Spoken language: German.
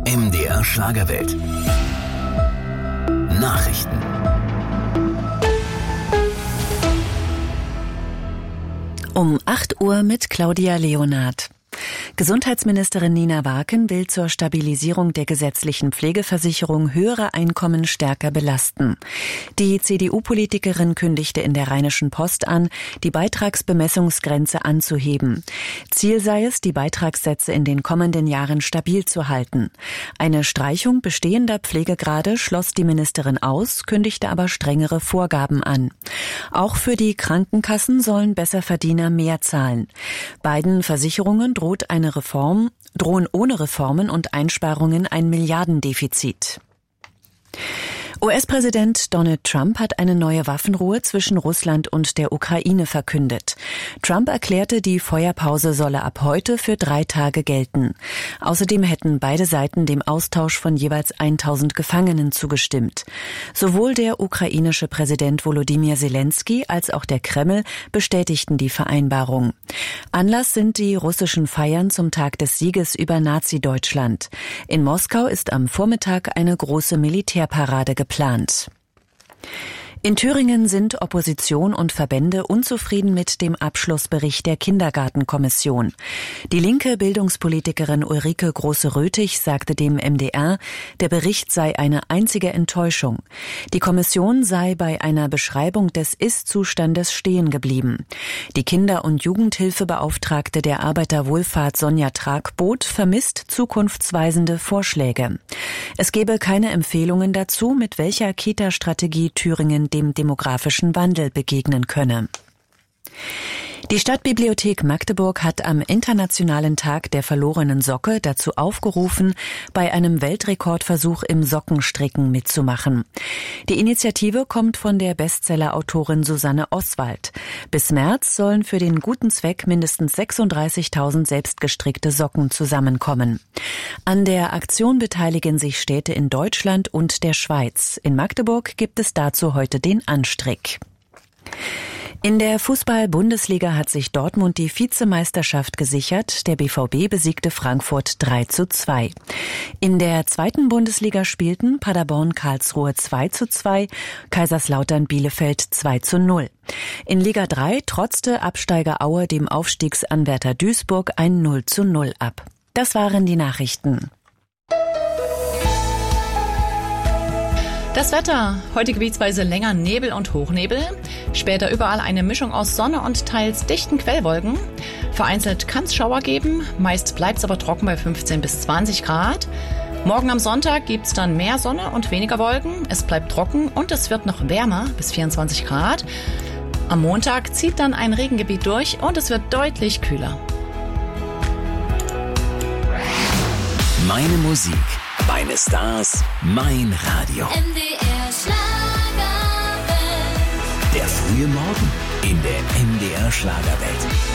MDR Schlagerwelt. Nachrichten. Um 8 Uhr mit Claudia Leonhardt. Gesundheitsministerin Nina Waken will zur Stabilisierung der gesetzlichen Pflegeversicherung höhere Einkommen stärker belasten. Die CDU-Politikerin kündigte in der Rheinischen Post an, die Beitragsbemessungsgrenze anzuheben. Ziel sei es, die Beitragssätze in den kommenden Jahren stabil zu halten. Eine Streichung bestehender Pflegegrade schloss die Ministerin aus, kündigte aber strengere Vorgaben an. Auch für die Krankenkassen sollen Besserverdiener mehr zahlen. Beiden Versicherungen drohen ohne Reformen und Einsparungen ein Milliardendefizit. US-Präsident Donald Trump hat eine neue Waffenruhe zwischen Russland und der Ukraine verkündet. Trump erklärte, die Feuerpause solle ab heute für 3 Tage gelten. Außerdem hätten beide Seiten dem Austausch von jeweils 1000 Gefangenen zugestimmt. Sowohl der ukrainische Präsident Volodymyr Zelensky als auch der Kreml bestätigten die Vereinbarung. Anlass sind die russischen Feiern zum Tag des Sieges über Nazi-Deutschland. In Moskau ist am Vormittag eine große Militärparade geplant. In Thüringen sind Opposition und Verbände unzufrieden mit dem Abschlussbericht der Kindergartenkommission. Die linke Bildungspolitikerin Ulrike Große-Röthig sagte dem MDR, der Bericht sei eine einzige Enttäuschung. Die Kommission sei bei einer Beschreibung des Ist-Zustandes stehen geblieben. Die Kinder- und Jugendhilfebeauftragte der Arbeiterwohlfahrt Sonja Tragboth vermisst zukunftsweisende Vorschläge. Es gebe keine Empfehlungen dazu, mit welcher Kita-Strategie Thüringen dem demografischen Wandel begegnen könne. Die Stadtbibliothek Magdeburg hat am Internationalen Tag der verlorenen Socke dazu aufgerufen, bei einem Weltrekordversuch im Sockenstricken mitzumachen. Die Initiative kommt von der Bestsellerautorin Susanne Oswald. Bis März sollen für den guten Zweck mindestens 36.000 selbstgestrickte Socken zusammenkommen. An der Aktion beteiligen sich Städte in Deutschland und der Schweiz. In Magdeburg gibt es dazu heute den Anstrick. In der Fußball-Bundesliga hat sich Dortmund die Vizemeisterschaft gesichert. Der BVB besiegte Frankfurt 3:2. In der zweiten Bundesliga spielten Paderborn-Karlsruhe 2:2, Kaiserslautern Bielefeld 2:0. In Liga 3 trotzte Absteiger Aue dem Aufstiegsanwärter Duisburg ein 0:0 ab. Das waren die Nachrichten. Das Wetter, heute gebietsweise länger Nebel und Hochnebel, später überall eine Mischung aus Sonne und teils dichten Quellwolken. Vereinzelt kann es Schauer geben, meist bleibt es aber trocken bei 15 bis 20 Grad. Morgen am Sonntag gibt es dann mehr Sonne und weniger Wolken, es bleibt trocken und es wird noch wärmer bis 24 Grad. Am Montag zieht dann ein Regengebiet durch und es wird deutlich kühler. Meine Musik, meine Stars, mein Radio. MDR Schlagerwelt. Der frühe Morgen in der MDR Schlagerwelt.